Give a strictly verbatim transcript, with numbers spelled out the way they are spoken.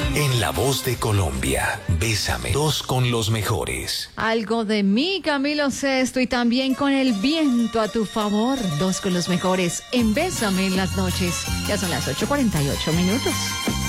En La Voz de Colombia, Bésame, dos con los mejores. Algo de mí, Camilo Sesto, y también con el viento a tu favor, dos con los mejores en Bésame en las noches. Ya son las ocho cuarenta y ocho minutos.